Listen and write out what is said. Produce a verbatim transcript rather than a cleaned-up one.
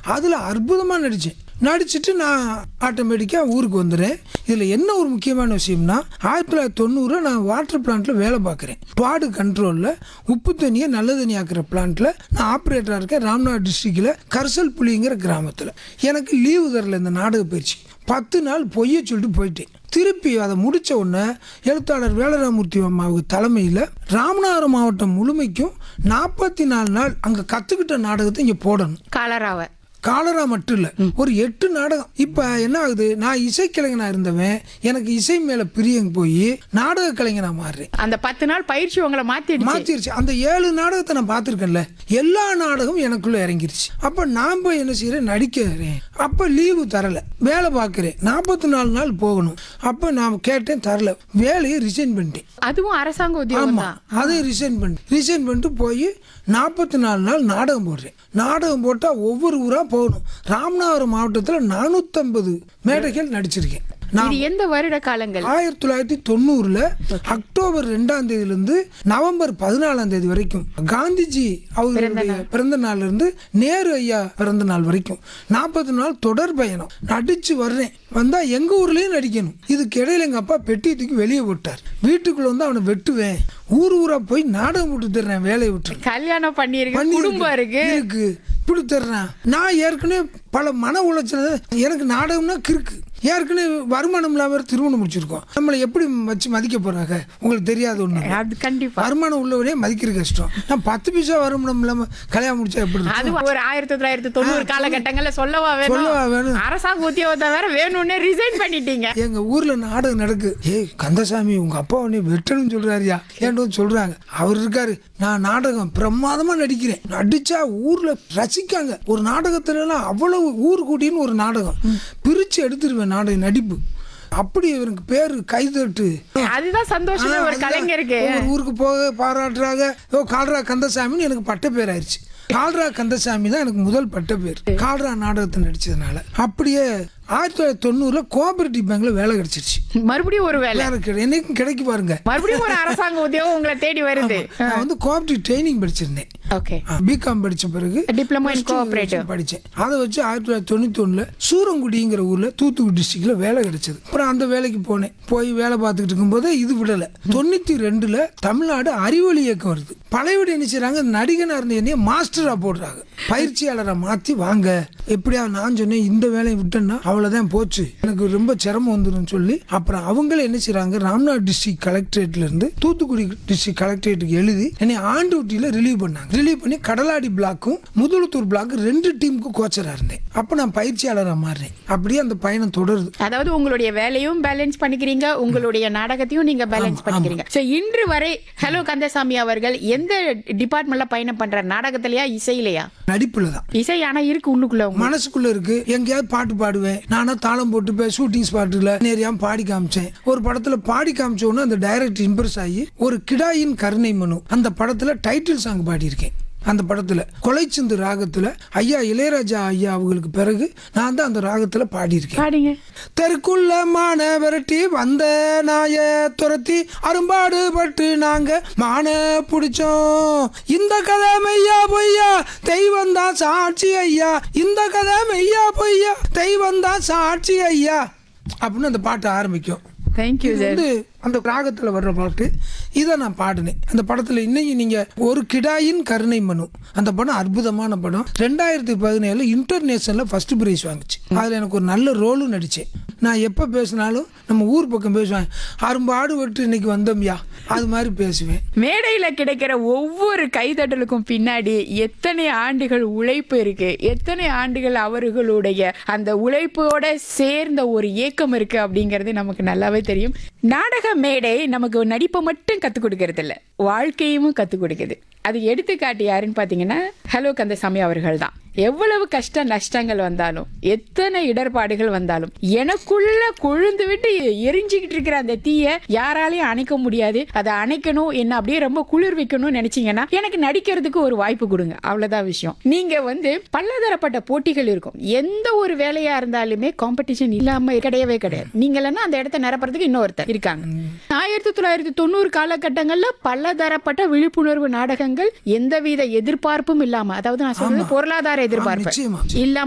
அதில் அற்புதமாக நடித்தேன். நடிச்சுட்டு நான் ஆட்டோமேட்டிக்காக ஊருக்கு வந்துடுறேன். இதில் என்ன ஒரு முக்கியமான விஷயம்னா, ஆயிரத்தி தொள்ளாயிரத்தி தொண்ணூறில் நான் வாட்டர் பிளான்ட்டில் வேலை பார்க்குறேன். பாடு கண்ட்ரோலில் உப்பு தண்ணியை நல்ல தண்ணி ஆக்குற பிளான்ட்டில் நான் ஆப்ரேட்டராக இருக்கேன். ராம்நாத் டிஸ்ட்ரிக்டில் கரிசல் புலிங்கிற கிராமத்தில். எனக்கு லீவு தரல இந்த நாடக பயிற்சி. பத்து நாள் பொய்ய சொல்லிட்டு போயிட்டேன். திருப்பி அதை முடித்த உடனே எழுத்தாளர் வேலராமூர்த்தி அம்மாவுக்கு தலைமையில் ராமநாதபுரம் மாவட்டம் முழுமைக்கும் நாற்பத்தி நாலு நாள் அங்கே கற்றுக்கிட்ட நாடகத்தை இங்கே போடணும். காலராவை காலரா மட்டும் இல்லை, ஒரு எட்டு நாடகம். இப்போ என்ன ஆகுது, நான் இசைக்கலைஞனாக இருந்தவன் எனக்கு இசை மேலே பிரியம் போய் நாடக கலைஞனாக மாறுறேன். அந்த பத்து நாள் பயிற்சி உங்களை மாற்றிடுச்சு மாற்றிருச்சு. அந்த ஏழு நாடகத்தை நான் பார்த்துருக்கேன்ல, எல்லா நாடகமும் எனக்குள்ளே இறங்கிருச்சு. அப்போ நான் போய் என்ன செய்கிறேன், நடிக்கிறேன். அப்போ லீவு தரலை, வேலை பார்க்குறேன். நாற்பத்தி நாலு நாள் போகணும். அப்போ நான் கேட்டேன், தரல. வேலையை ரிசைன் பண்ணிட்டேன். அதுவும் அரசாங்க உத்தியோகம் தான். அதை ரிசைன் பண்ணி ரிசைன் பண்ணிட்டு போய் நாற்பத்தி நாலு நாள் நாடகம் போடுறேன். நாடகம் போட்டால் ஒவ்வொரு ஊராக போகணும். ராமநாதபுரம் மாவட்டத்தில் நானூற்றம்பது மேடைகள் நடிச்சிருக்கேன். இது எந்த வருட காலங்கள்? ஆயிரத்தி தொள்ளாயிரத்தி தொண்ணூறுல அக்டோபர் ரெண்டாம் தேதியிலிருந்து நவம்பர் பதினாலாம் தேதி வரைக்கும் காந்திஜி அவர்களுடைய பிறந்த நாள்ல இருந்து நேரு ஐயா பிறந்த நாள் வரைக்கும் நாற்பத்தி நாள் தொடர் பயணம் நடிச்சு வர்றேன். வந்தா எங்க ஊர்லயும் நடிக்கணும். இதுக்கு இடையில எங்க அப்பா பெட்டி தூக்கி வெளியே விட்டார். வீட்டுக்குள்ள வந்து அவனை வெட்டுவேன், ஊர் ஊரா போய் நாடகம் விட்டு தர்றேன், வேலையை விட்டு. கல்யாணம் பண்ணிருக்கு, குடும்பம் இருக்கு இருக்கு இப்படி தர்றேன். நான் ஏற்கனவே பல மன உளைச்சல். எனக்கு நாடகம்னா கிறுக்கு. ஏற்கனவே வருமானம் இல்லாம திருமணம் முடிச்சிருக்கோம். நம்மளை எப்படி வச்சு மதிக்க போறாங்க உங்களுக்கு தெரியாது. ஒண்ணு கண்டிப்பா வருமானம் உள்ளவனே மதிக்கிறது கஷ்டம். நான் பத்து பைசா வருமானம் இல்லாம கல்யாணம் முடிச்சா எப்படி? அது ஒரு ஆயிரத்தி தொள்ளாயிரத்தி தொண்ணூறு காலகட்டங்கள்ல சொல்லவா சொல்லவா வேணும்? அரசாங்க உத்தியோகத்தை வேற வேணும்னே ரிசைன் பண்ணிட்டீங்க. எங்க ஊர்ல நாடகம் நடக்கு. ஏய் கந்தசாமி, உங்க அப்பா உன்னை வெட்டணும்னு சொல்றாருயா ஏன்னு சொல்றாங்க. அவர் இருக்காரு. நான் நாடகம் பிரமாதமா நடிக்கிறேன். நடிச்சா ஊர்ல ரசிக்காங்க. ஒரு நாடகத்துல எல்லாம் அவ்வளவு ஊர் கூட்டின்னு ஒரு நாடகம் பிரிச்சு எடுத்துருவேன் நாடக நடிப்பு. அப்படி இவருக்கு பேரு கைதட்டு. அதுதான் சந்தோஷம் ஒரு கலைஞருக்கு. ஊருக்கு போக பாராட்டுறாங்க. ஓ கால்ரா கந்தசாமின்னு எனக்கு பட்ட பேர் ஆயிடுச்சு. கால்ரா கந்தசாமி தான் எனக்கு முதல் பட்ட பேர், கால்ரா நாடகத்தை நடிச்சதுனால. அப்படியே ஆயிரத்தி தொள்ளாயிரத்தி தொண்ணூறுல கோஆபரேட்டிவ் பேங்க்ல வேலை கிடைச்சிருச்சு. மறுபடியும் ஒரு வேலை என்னைக்கும் கிடைக்கு பாருங்க. மறுபடியும் ஒரு அரசாங்க உத்தியோகம் உங்களை தேடி வருது. நான் வந்து கோஆபரேட்டிவ் ட்ரைனிங் படிச்சிருந்தேன். ஓகே, பிகாம் படிச்ச பிறகு டிப்ளமோ இன் கோஆபரேட்டிவ் படிச்சேன். அதை வச்சு ஆயிரத்தி தொள்ளாயிரத்தி தொண்ணூத்தி ஒண்ணுல சூரங்குடிங்கிற ஊர்ல தூத்துக்குடி டிஸ்ட்ரிக்ட்ல வேலை கிடைச்சது. அப்புறம் அந்த வேலைக்கு போனேன். போய் வேலை பார்த்துக்கிட்டு இருக்கும்போது இது விடல. தொண்ணூத்தி ரெண்டுல தமிழ்நாடு அறிவொளி இயக்கம் வருது. பழையபடி என்ன செய்யறாங்க, நடிகனா இருந்த என்னைய மாஸ்டரா போடுறாங்க. பயிற்சியாளரை மாத்தி வாங்க. எப்படியா நான் சொன்னேன், இந்த வேலையை விட்டேன்னா அவ்வளவுதான் போச்சு, எனக்கு ரொம்ப சிரமம் வந்துடும் சொல்லி அப்புறம் அவங்களே என்ன செய்யறாங்க, ராம்நாத் டிஸ்ட்ரிக்ட் கலெக்டரேட்ல இருந்து தூத்துக்குடி டிஸ்ட்ரிக்ட் கலெக்டரேட்டுக்கு எழுதி என்னை ஆன் டியூட்டியில ரிலீவ் பண்ணாங்க. ரிலீவ் பண்ணி கடலாடி பிளாக்கும் முதலுத்தூர் பிளாக் ரெண்டு டீமுக்கு கோச்சரா இருந்தேன். அப்ப நான் பயிற்சியாளராக மாறினேன். அப்படியே அந்த பயணம் தொடருது. அதாவது உங்களுடைய வேலையும் பேலன்ஸ் பண்ணிக்கிறீங்க, உங்களுடைய நாடகத்தையும் நீங்க பேலன்ஸ் பண்ணிக்கிறீங்க. சோ இன்று வரை ஹலோ கந்தசாமி அவர்கள் எந்த டிபார்ட்மெண்ட்ல பயணம் பண்ற? நாடகத்திலயா, இசையிலையா? நடிப்புல தான். இசை ஆனா இருக்கு உள்ளுக்குள்ள, மனசுக்குள்ள இருக்கு. எங்கேயாவது பாட்டு பாடுவேன். நானா தாளம் போட்டு ஷூட்டிங் ஸ்பாட்ல நேரியா பாடி காமிச்சேன். ஒரு படத்துல பாடி காமிச்சோன்னு அந்த டைரக்டர் இம்ப்ரெஸ் ஆகி ஒரு கிடாயின் கருணை மனு அந்த படத்துல டைட்டில் சாங் பாடியிருக்கேன். அந்த படத்துல கொலைச்சிந்து ராகத்துல ஐயா இளையராஜா ஐயா அவங்களுக்கு பிறகு நான் தான் அந்த ராகத்துல பாடியிருக்கேன். தெருக்குள்ள மான விரட்டி வந்த நாய துரத்தி அரும்பாடு பட்டு நாங்க மான பிடிச்சோம். இந்த கதை மெய்யா பொய்யா தெய்வம் தான் சாட்சி ஐயா. இந்த கதை மெய்யா பொய்யா தெய்வம் தான் சாட்சி ஐயா அப்படின்னு அந்த பாட்டு ஆரம்பிக்கும். வந்து அந்த ராகத்துல வர்ற பாட்டு இதை நான் பாடினேன் அந்த படத்துல. இன்னைக்கு நீங்க ஒரு கிடாயின் கருணை மனு அந்த படம் அற்புதமான படம். ரெண்டாயிரத்தி பதினேழுல இன்டர்நேஷனல்ல ஃபர்ஸ்ட் பிரைஸ் வாங்குச்சு. அதுல எனக்கு ஒரு நல்ல ரோலும் நடிச்சேன். நான் எப்ப பேசினாலும் நம்ம ஊர் பக்கம் பேசுவேன், அரும்பாடு விட்டு இன்னைக்கு வந்தோம்யா அது மாதிரி பேசுவேன். மேடையில கிடைக்கிற ஒவ்வொரு கைதட்டலுக்கும் பின்னாடி எத்தனை ஆண்டுகள் உழைப்பு இருக்கு, எத்தனை ஆண்டுகள் அவர்களுடைய அந்த உழைப்போட சேர்ந்த ஒரு ஏக்கம் இருக்கு அப்படிங்கிறது நமக்கு நல்லாவே தெரியும். நாடக மேடை நமக்கு நடிப்பை மட்டும் கத்துக் கொடுக்கறது இல்ல, வாழ்க்கையும் கத்துக் கொடுக்குது. அது எடுத்துக்காட்டு யாருன்னு பாத்தீங்கன்னா ஹலோ கந்தசாமி அவர்கள் தான். எவ்வளவு கஷ்ட நஷ்டங்கள் வந்தாலும், எத்தனை இடர்பாடுகள் வந்தாலும், எனக்குள்ள கொழுந்து விட்டு எரிஞ்சுக்கிட்டு இருக்கிற அந்த தீய யாராலையும் அணைக்க முடியாது. அதை அணைக்கணும், என்ன அப்படியே ரொம்ப குளிர் வைக்கணும்னு நினைச்சீங்கன்னா எனக்கு நடிக்கிறதுக்கு ஒரு வாய்ப்பு கொடுங்க, அவ்வளவுதான் விஷயம். நீங்க வந்து பலதரப்பட்ட போட்டிகள் இருக்கும். எந்த ஒரு வேலையா இருந்தாலுமே காம்படிஷன் இல்லாம கிடையவே கிடையாது. நீங்க இல்லைன்னா அந்த இடத்த நிரப்புறதுக்கு இன்னொருத்தர் இருக்காங்க. ஆயிரத்தி தொள்ளாயிரத்தி தொண்ணூறு காலகட்டங்கள்ல பலதரப்பட்ட விழிப்புணர்வு நாடகங்கள் எந்தவித எதிர்பார்ப்பும் இல்லாம, அதாவது நான் சொல்றது பொருளாதார எதிர்பார்ப்பு இல்லாம